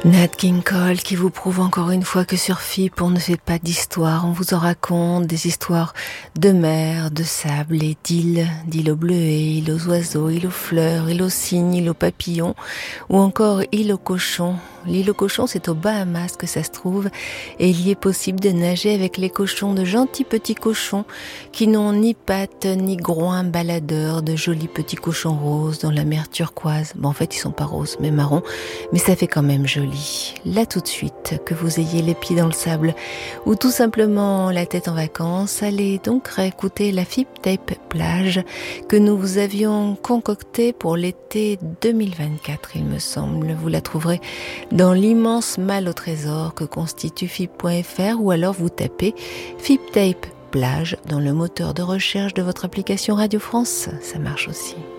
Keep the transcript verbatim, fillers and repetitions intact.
Nat King Cole qui vous prouve encore une fois que sur F I P on ne fait pas d'histoire, on vous en raconte des histoires de mer, de sable et d'îles, d'îles aux bleuets, îles aux oiseaux, îles aux fleurs, îles aux cygnes, îles aux papillons ou encore îles aux cochons. L'île aux cochons, c'est aux Bahamas que ça se trouve et il y est possible de nager avec les cochons, de gentils petits cochons qui n'ont ni pattes ni groins baladeurs, de jolis petits cochons roses dans la mer turquoise. Bon, en fait, ils sont pas roses, mais marrons, mais ça fait quand même joli. Là tout de suite, que vous ayez les pieds dans le sable ou tout simplement la tête en vacances, allez donc réécouter la F I P Tape Plage que nous vous avions concoctée pour l'été deux mille vingt-quatre, il me semble. Vous la trouverez dans l'immense malle au trésor que constitue F I P point F R ou alors vous tapez F I P Tape Plage dans le moteur de recherche de votre application Radio France. Ça marche aussi.